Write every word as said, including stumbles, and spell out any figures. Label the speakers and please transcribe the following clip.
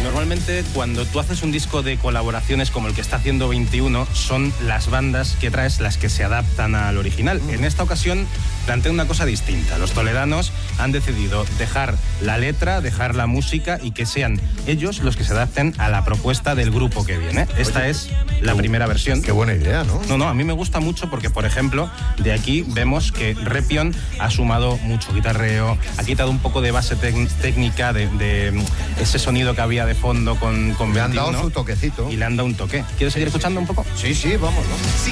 Speaker 1: Normalmente cuando tú haces un disco de colaboraciones como el que está haciendo veintiuno, son las bandas que traes las que se adaptan al original. Mm. En esta ocasión plantean una cosa distinta. Los toledanos han decidido dejar la letra, dejar la música y que sean ellos los que se adapten a la propuesta del grupo que viene. Esta Oye, es la primera versión.
Speaker 2: Qué buena idea, ¿no?
Speaker 1: No, no, a mí me gusta mucho porque, por ejemplo, de aquí vemos que Repion ha sumado mucho guitarreo, ha quitado un poco de base técnica, de, de ese sonido que había de fondo con, con
Speaker 2: Le
Speaker 1: veintiuno,
Speaker 2: han dado su toquecito.
Speaker 1: Y le han dado un toque. ¿Quieres seguir escuchando un poco?
Speaker 2: Sí, sí, vamos, vamos.
Speaker 3: Si